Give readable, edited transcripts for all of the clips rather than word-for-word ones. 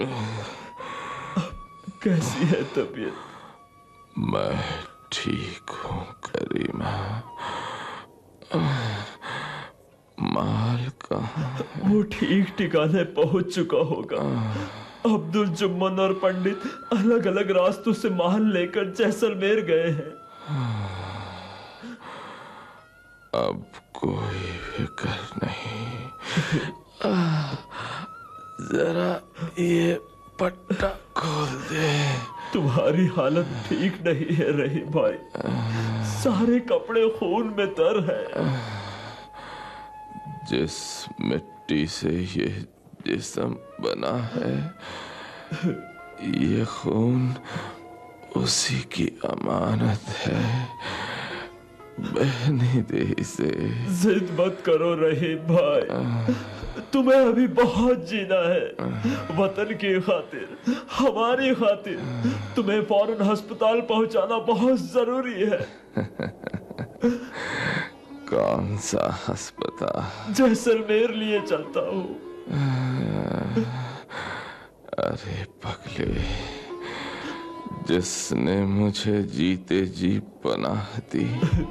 कैसी है तबीयत? मैं ठीक हूँ करीमा। माल कहाँ? वो ठीक ठिकाने पहुंच चुका होगा। अब्दुल जुम्मन और पंडित अलग अलग रास्तों से माल लेकर जैसलमेर गए हैं। अब कोई फिक्र नहीं। जरा ये पट्टा खोल दे। तुम्हारी हालत ठीक नहीं है रहीम भाई। सारे कपड़े खून में तर है। जिस मिट्टी से ये जिस्म बना है, ये खून उसी की अमानत है। बहने दे इसे। जिद मत करो रहीम भाई, तुम्हें अभी बहुत जीना है। वतन की खातिर, हमारी खातिर तुम्हें फौरन अस्पताल पहुंचाना बहुत जरूरी है। कौन सा अस्पताल? जैसलमेर लिए चलता हूँ। अरे पगले, जिसने मुझे जीते जी पनाह दी,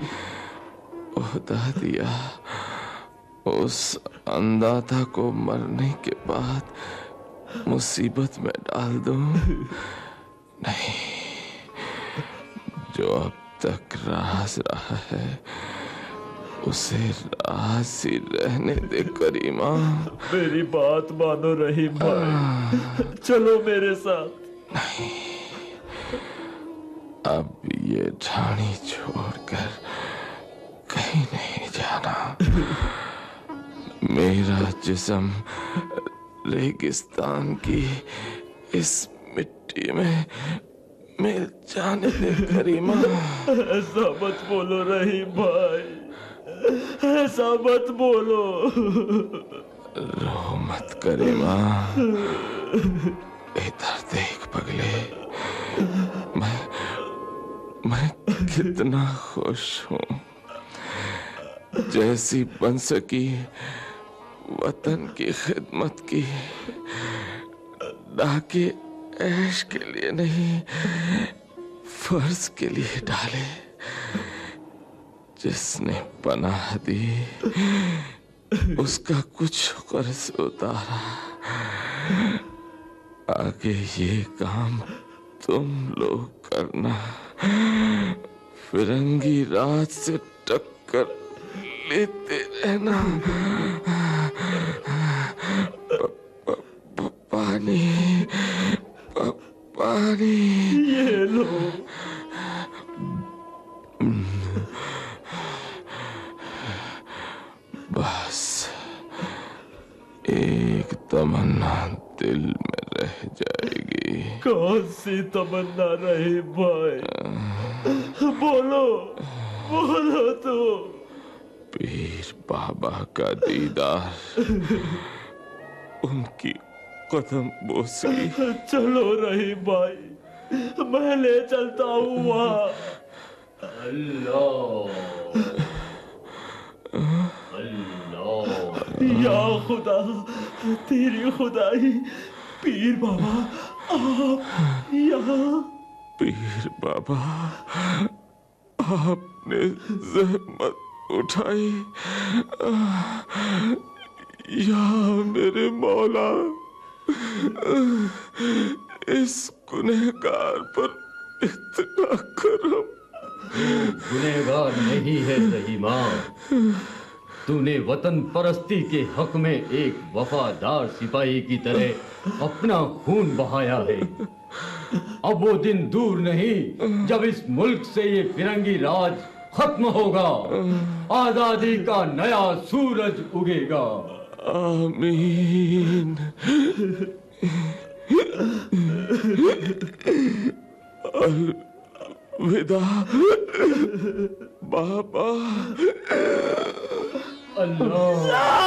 ओहदा दिया, उस अंदाता को मरने के बाद मुसीबत में डाल दूं? नहीं, जो अब तक राज रहा है उसे राज ही रहने दे करीमा। मेरी बात मानो रहीम भाई, चलो मेरे साथ। नहीं, अब ये ढाणी छोड़कर कहीं नहीं जाना। मेरा जिस्म रेगिस्तान की इस मिट्टी में मिल जाने दे करीमा। ऐसा मत बोलो रहीम भाई, ऐसा मत बोलो। रो मत करीमा। इधर देख पगले, मैं कितना खुश हूँ। जैसी बन सकी वतन की खिदमत की। डाके ऐश के लिए नहीं, फर्ज के लिए डाले। जिसने पनाह दी उसका कुछ कर्ज उतारा। आगे ये काम तुम लोग करना। फिरंगी राज से टक्कर लेते रहना। पानी पानी ये लो। बस एक तमन्ना दिल में रह जाएगी। कौन सी तमन्ना रहीम भाई? बोलो बोलो तो। पीर बाबा का दीदार, उनकी कदम बोसी। चलो रहीम भाई, मैं ले चलता हूँ वहाँ। या खुदा, तेरी खुदाई। पीर बाबा आप यहाँ? पीर बाबा, आपने जहमत उठाई। या मेरे मौला, इस गुनहगार पर इतना करम। गुनहगार नहीं है रहीमा, तूने वतन परस्ती के हक में एक वफादार सिपाही की तरह अपना खून बहाया है। अब वो दिन दूर नहीं जब इस मुल्क से ये फिरंगी राज खत्म होगा, आजादी का नया सूरज उगेगा। आमीन। अलविदा बाबा। अल्लाह।